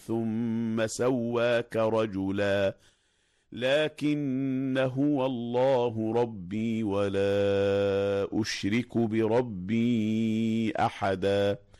ثم سواك رجلا لكن هو الله ربي ولا أشرك بربي أحدا